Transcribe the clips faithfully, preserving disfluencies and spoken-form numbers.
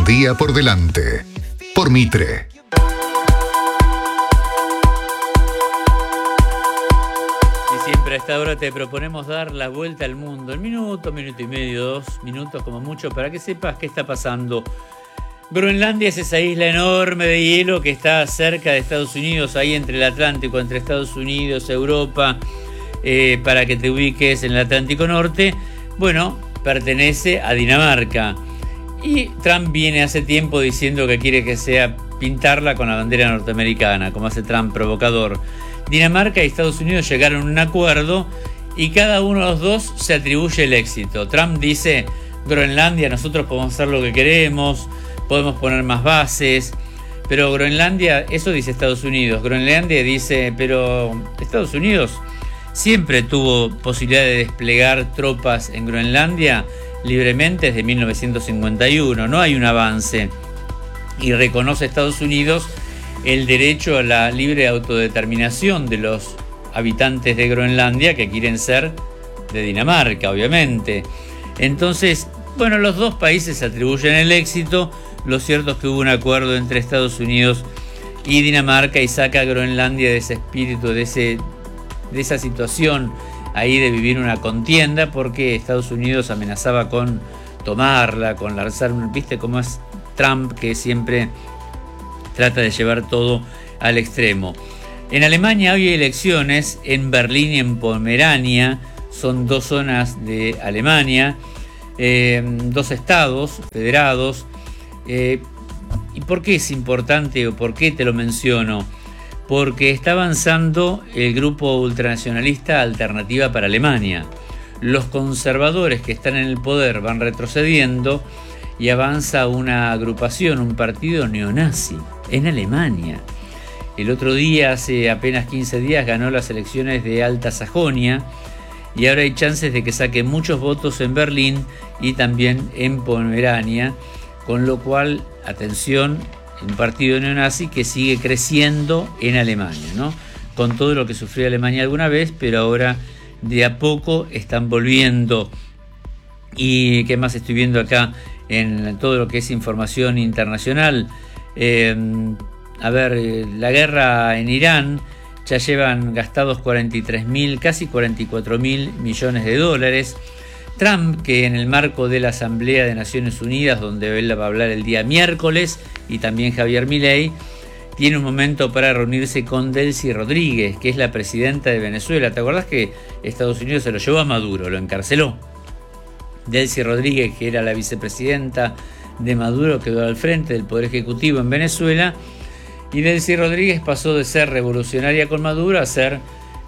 día por delante. Por Mitre. Y siempre a esta hora te proponemos dar la vuelta al mundo en minuto, minuto y medio, dos minutos como mucho, para que sepas qué está pasando. Groenlandia es esa isla enorme de hielo que está cerca de Estados Unidos, ahí entre el Atlántico, entre Estados Unidos, Europa, eh, para que te ubiques en el Atlántico Norte. Bueno, pertenece a Dinamarca. Y Trump viene hace tiempo diciendo que quiere que sea pintarla con la bandera norteamericana, como hace Trump, provocador. Dinamarca y Estados Unidos llegaron a un acuerdo y cada uno de los dos se atribuye el éxito. Trump dice, Groenlandia, nosotros podemos hacer lo que queremos, podemos poner más bases, pero Groenlandia, eso dice Estados Unidos. Groenlandia dice, pero Estados Unidos siempre tuvo posibilidad de desplegar tropas en Groenlandia libremente desde mil novecientos cincuenta y uno, no hay un avance. Y reconoce Estados Unidos el derecho a la libre autodeterminación de los habitantes de Groenlandia que quieren ser de Dinamarca, obviamente. Entonces, bueno, los dos países atribuyen el éxito. Lo cierto es que hubo un acuerdo entre Estados Unidos y Dinamarca y saca a Groenlandia de ese espíritu, de, ese, de esa situación ahí de vivir una contienda, porque Estados Unidos amenazaba con tomarla, con lanzar un... ¿Viste cómo es Trump, que siempre trata de llevar todo al extremo? En Alemania hoy hay elecciones, en Berlín y en Pomerania, son dos zonas de Alemania, eh, dos estados federados. Eh, ¿Y por qué es importante o por qué te lo menciono? Porque está avanzando el grupo ultranacionalista Alternativa para Alemania. Los conservadores que están en el poder van retrocediendo y avanza una agrupación, un partido neonazi en Alemania. El otro día, hace apenas quince días, ganó las elecciones de Alta Sajonia y ahora hay chances de que saque muchos votos en Berlín y también en Pomerania, con lo cual, atención, un partido neonazi que sigue creciendo en Alemania, ¿no? Con todo lo que sufrió Alemania alguna vez, pero ahora de a poco están volviendo. ¿Y qué más estoy viendo acá en todo lo que es información internacional? Eh, a ver, la guerra en Irán, ya llevan gastados cuarenta y tres mil, casi cuarenta y cuatro mil millones de dólares. Trump, que en el marco de la Asamblea de Naciones Unidas, donde él va a hablar el día miércoles, y también Javier Milei, tiene un momento para reunirse con Delcy Rodríguez, que es la presidenta de Venezuela. ¿Te acordás que Estados Unidos se lo llevó a Maduro, lo encarceló? Delcy Rodríguez, que era la vicepresidenta de Maduro, quedó al frente del Poder Ejecutivo en Venezuela, y Delcy Rodríguez pasó de ser revolucionaria con Maduro a ser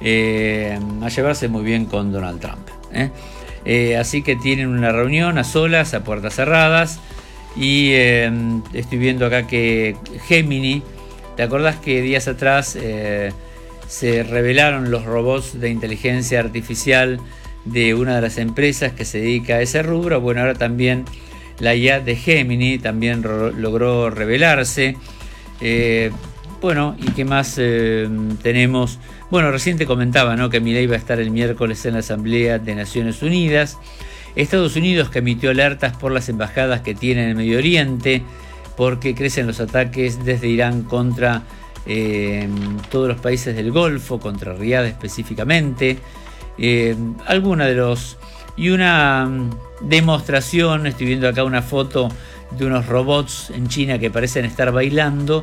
eh, a llevarse muy bien con Donald Trump, ¿eh? Eh, así que tienen una reunión a solas, a puertas cerradas, y eh, estoy viendo acá que Gemini, ¿te acordás que días atrás eh, se revelaron los robots de inteligencia artificial de una de las empresas que se dedica a ese rubro? Bueno, ahora también la I A de Gemini también ro- logró revelarse. Eh, bueno, ¿y qué más eh, tenemos? Bueno, recién te comentaba, ¿no?, que Milei va a estar el miércoles en la Asamblea de Naciones Unidas. Estados Unidos, que emitió alertas por las embajadas que tiene en el Medio Oriente, porque crecen los ataques desde Irán contra eh, todos los países del Golfo, contra Riad específicamente. Eh, alguna de los... Y una demostración, estoy viendo acá una foto de unos robots en China que parecen estar bailando,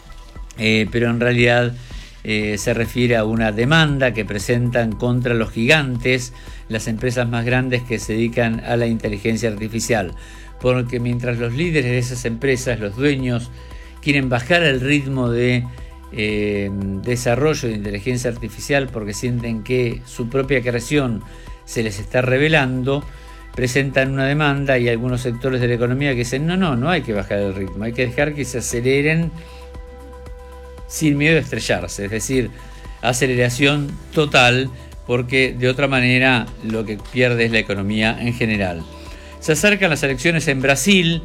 eh, pero en realidad eh, se refiere a una demanda que presentan contra los gigantes, las empresas más grandes que se dedican a la inteligencia artificial, porque mientras los líderes de esas empresas, los dueños, quieren bajar el ritmo de eh, desarrollo de inteligencia artificial porque sienten que su propia creación se les está revelando, presentan una demanda, y algunos sectores de la economía que dicen no, no, no hay que bajar el ritmo, hay que dejar que se aceleren sin miedo a estrellarse, es decir, aceleración total, porque de otra manera lo que pierde es la economía en general. Se acercan las elecciones en Brasil,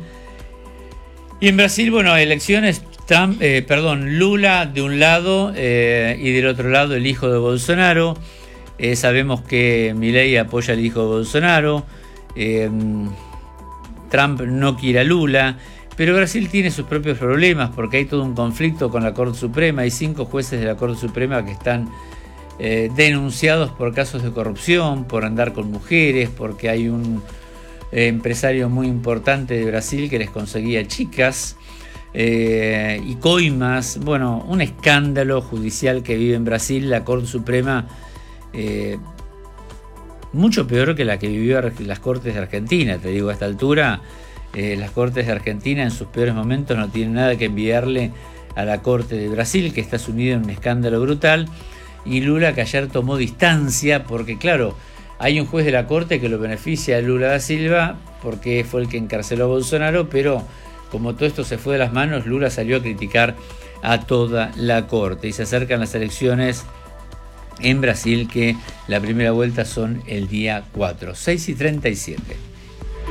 y en Brasil, bueno, elecciones, Trump, eh, perdón, Lula de un lado eh, y del otro lado el hijo de Bolsonaro. Eh, sabemos que Milei apoya al hijo de Bolsonaro. Eh, Trump no quiere a Lula, Pero Brasil tiene sus propios problemas porque hay todo un conflicto con la Corte Suprema. Hay cinco jueces de la Corte Suprema que están eh, denunciados por casos de corrupción, por andar con mujeres, porque hay un eh, empresario muy importante de Brasil que les conseguía chicas eh, y coimas. Bueno, un escándalo judicial que vive en Brasil la Corte Suprema, eh, mucho peor que la que vivió las Cortes de Argentina. Te digo, a esta altura Eh, las Cortes de Argentina en sus peores momentos no tienen nada que envidiarle a la Corte de Brasil, que está sumida en un escándalo brutal, y Lula, que ayer tomó distancia porque, claro, hay un juez de la Corte que lo beneficia a Lula da Silva porque fue el que encarceló a Bolsonaro, pero como todo esto se fue de las manos, Lula salió a criticar a toda la Corte, y se acercan las elecciones en Brasil, que la primera vuelta son el día cuatro, seis y treinta y siete.